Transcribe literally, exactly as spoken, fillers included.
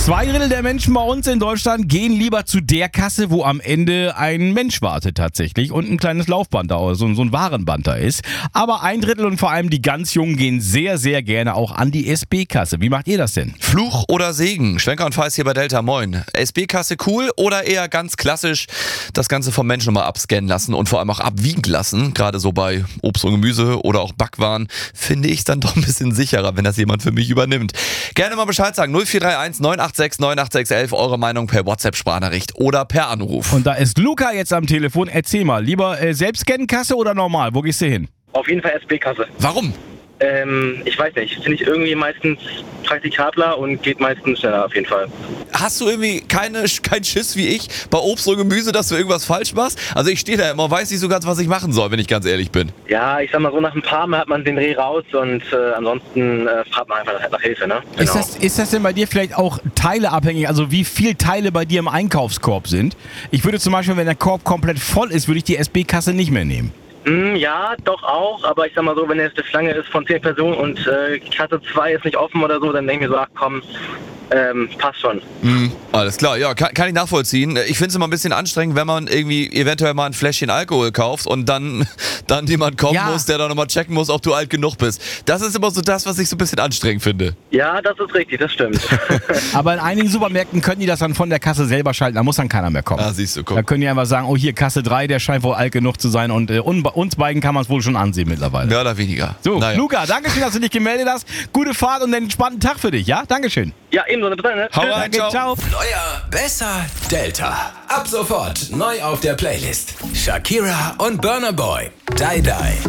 Zwei Drittel der Menschen bei uns in Deutschland gehen lieber zu der Kasse, wo am Ende ein Mensch wartet tatsächlich und ein kleines Laufband da, so, so ein Warenband da ist. Aber ein Drittel und vor allem die ganz Jungen gehen sehr, sehr gerne auch an die S B-Kasse. Wie macht ihr das denn? Fluch oder Segen? Schwenker und Feist hier bei Delta, moin. S B-Kasse cool oder eher ganz klassisch das Ganze vom Menschen nochmal abscannen lassen und vor allem auch abwiegen lassen? Gerade so bei Obst und Gemüse oder auch Backwaren finde ich es dann doch ein bisschen sicherer, wenn das jemand für mich übernimmt. Gerne mal Bescheid sagen. null vier drei eins neun acht sechs neun acht sechs eins, eure Meinung per WhatsApp-Sprachnachricht oder per Anruf. Und da ist Luca jetzt am Telefon. Erzähl mal, lieber äh, Selbstscannen-Kasse oder normal? Wo gehst du hin? Auf jeden Fall S B-Kasse. Warum? Ähm, ich weiß nicht. Finde ich irgendwie meistens praktikabler und geht meistens schneller auf jeden Fall. Hast du irgendwie keine, keinen Schiss wie ich bei Obst und Gemüse, dass du irgendwas falsch machst? Also ich stehe da immer und weiß nicht so ganz, was ich machen soll, wenn ich ganz ehrlich bin. Ja, ich sag mal so, nach ein paar Mal hat man den Dreh raus und äh, ansonsten äh, fragt man einfach nach, nach Hilfe, ne? Genau. Ist das, ist das denn bei dir vielleicht auch teileabhängig, also wie viel Teile bei dir im Einkaufskorb sind? Ich würde zum Beispiel, wenn der Korb komplett voll ist, würde ich die S B-Kasse nicht mehr nehmen. Mm, ja, doch auch, aber ich sag mal so, wenn jetzt eine Schlange ist von zehn Personen und äh, Kasse zwei ist nicht offen oder so, dann denke ich mir so, ach komm, ähm, passt schon. Mhm, alles klar, ja, kann, kann ich nachvollziehen. Ich finde es immer ein bisschen anstrengend, wenn man irgendwie eventuell mal ein Fläschchen Alkohol kauft und dann, dann jemand kommen Ja. muss, der dann nochmal checken muss, ob du alt genug bist. Das ist immer so das, was ich so ein bisschen anstrengend finde. Ja, das ist richtig, das stimmt. Aber in einigen Supermärkten können die das dann von der Kasse selber schalten, da muss dann keiner mehr kommen. Ah, siehst du, Da guck. können die einfach sagen, oh hier Kasse drei, der scheint wohl alt genug zu sein und äh, un uns beiden kann man es wohl schon ansehen mittlerweile. Mehr oder weniger. So, Naja. Luca, danke schön, dass du dich gemeldet hast. Gute Fahrt und einen entspannten Tag für dich, ja? Dankeschön. Ja, ebenso, bis dann, ne? Hau Tschüss. rein, Danke, ciao. Neuer, besser, Delta. Ab sofort neu auf der Playlist. Shakira und Burna Boy. Die Die.